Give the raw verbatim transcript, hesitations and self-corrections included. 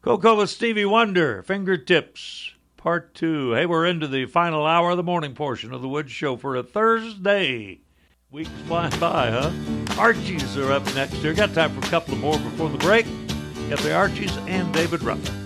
Coco with Stevie Wonder, Fingertips, part two. Hey, we're into the final hour of the morning portion of the Wood Show for a Thursday. Weeks flying by, huh? Archies are up next here. Got time for a couple of more before the break. Got the Archies and David Ruffin.